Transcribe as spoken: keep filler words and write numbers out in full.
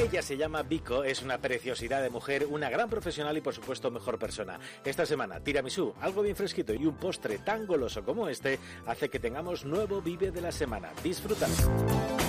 Ella se llama Vico, es una preciosidad de mujer, una gran profesional y por supuesto mejor persona. Esta semana, tiramisú, algo bien fresquito y un postre tan goloso como este hace que tengamos nuevo Vive de la semana. Disfrútalo.